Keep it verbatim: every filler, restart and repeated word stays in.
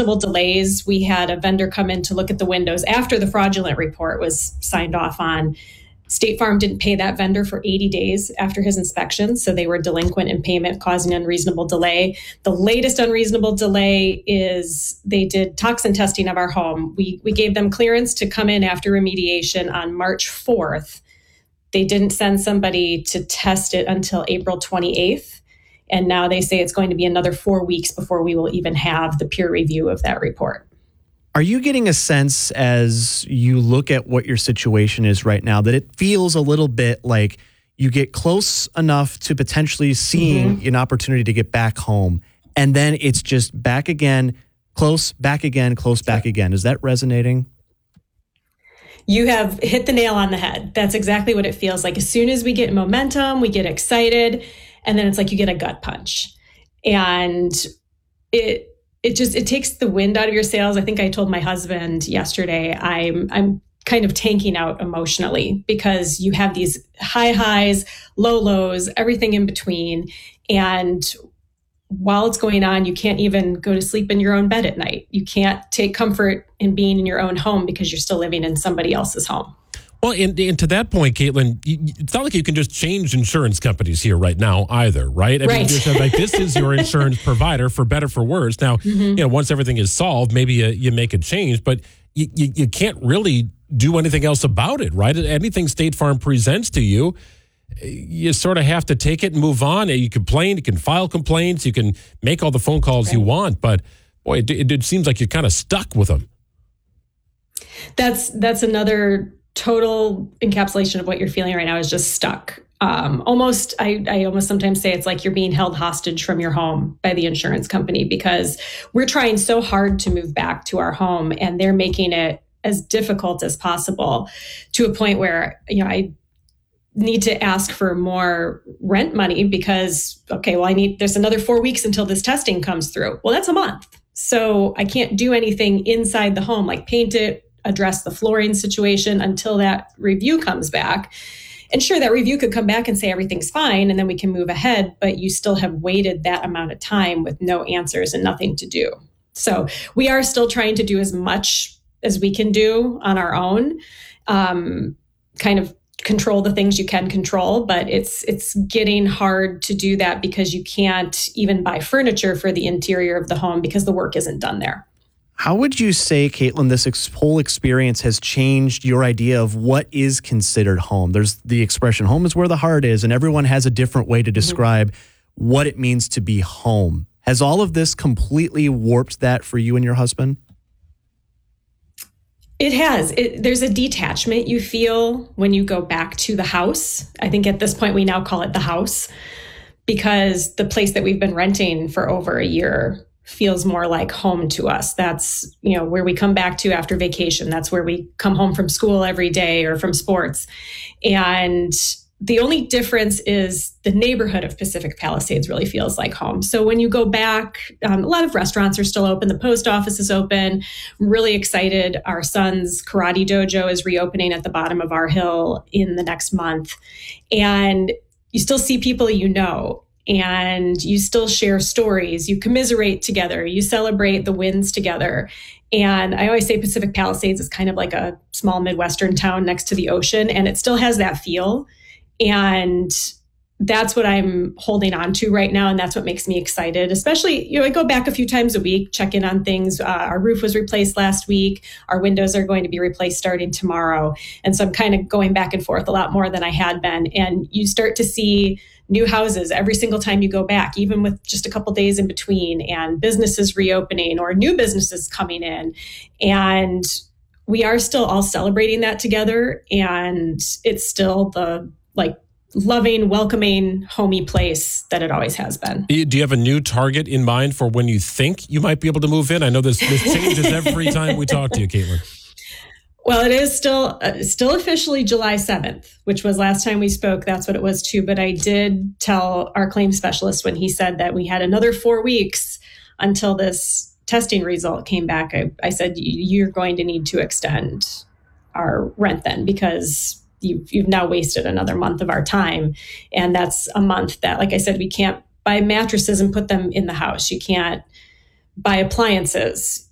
unreasonable delays. We had a vendor come in to look at the windows after the fraudulent report was signed off on. State Farm didn't pay that vendor for eighty days after his inspection, so they were delinquent in payment, causing unreasonable delay. The latest unreasonable delay is they did toxin testing of our home. We, we gave them clearance to come in after remediation on March fourth. They didn't send somebody to test it until April twenty-eighth. And now they say it's going to be another four weeks before we will even have the peer review of that report. Are you getting a sense as you look at what your situation is right now that it feels a little bit like you get close enough to potentially seeing mm-hmm. an opportunity to get back home, and then it's just back again, close, back again, close, back again? Is that resonating? You have hit the nail on the head. That's exactly what it feels like. As soon as we get momentum, we get excited, and then it's like you get a gut punch. And it it just it takes the wind out of your sails. I think I told my husband yesterday, I'm I'm kind of tanking out emotionally because you have these high highs, low lows, everything in between. And while it's going on, you can't even go to sleep in your own bed at night. You can't take comfort in being in your own home because you're still living in somebody else's home. Well, and, and to that point, Caitlin, you, it's not like you can just change insurance companies here right now either, right? I right. mean, just, like, this is your insurance provider, for better, for worse. Now, mm-hmm. you know, once everything is solved, maybe you, you make a change, but you, you, you can't really do anything else about it, right? Anything State Farm presents to you, you sort of have to take it and move on. You complain, you can file complaints, you can make all the phone calls right. you want, but boy, it, it, it seems like you're kind of stuck with them. That's that's another total encapsulation of what you're feeling right now, is just stuck. Um, almost, I, I almost sometimes say it's like you're being held hostage from your home by the insurance company, because we're trying so hard to move back to our home, and they're making it as difficult as possible, to a point where, you know, I need to ask for more rent money because, okay, well, I need, there's another four weeks until this testing comes through. Well, that's a month. So I can't do anything inside the home, like paint it, address the flooring situation, until that review comes back. And sure, that review could come back and say everything's fine, and then we can move ahead, but you still have waited that amount of time with no answers and nothing to do. So we are still trying to do as much as we can do on our own, um, kind of control the things you can control, but it's it's getting hard to do that because you can't even buy furniture for the interior of the home because the work isn't done there. How would you say, Caitlin, this ex- whole experience has changed your idea of what is considered home? There's the expression, home is where the heart is, and everyone has a different way to describe mm-hmm. what it means to be home. Has all of this completely warped that for you and your husband? It has. It, there's a detachment you feel when you go back to the house. I think at this point we now call it the house, because the place that we've been renting for over a year feels more like home to us. That's, you know, where we come back to after vacation. That's where we come home from school every day or from sports. And the only difference is the neighborhood of Pacific Palisades really feels like home. So when you go back, um, a lot of restaurants are still open. The post office is open. I'm really excited. Our son's karate dojo is reopening at the bottom of our hill in the next month. And you still see people you know, and you still share stories. You commiserate together. You celebrate the wins together. And I always say Pacific Palisades is kind of like a small Midwestern town next to the ocean, and it still has that feel. And that's what I'm holding on to right now. And that's what makes me excited, especially, you know, I go back a few times a week, check in on things. Uh, our roof was replaced last week. Our windows are going to be replaced starting tomorrow. And so I'm kind of going back and forth a lot more than I had been. And you start to see new houses every single time you go back, even with just a couple days in between, and businesses reopening or new businesses coming in. And we are still all celebrating that together. And it's still the like loving, welcoming, homey place that it always has been. Do you have a new target in mind for when you think you might be able to move in? I know this, this changes every time we talk to you, Caitlin. Well, it is still uh, still officially July seventh, which was last time we spoke. That's what it was too. But I did tell our claim specialist when he said that we had another four weeks until this testing result came back. I, I said, you're going to need to extend our rent then, because You've, you've now wasted another month of our time. And that's a month that, like I said, we can't buy mattresses and put them in the house. You can't buy appliances.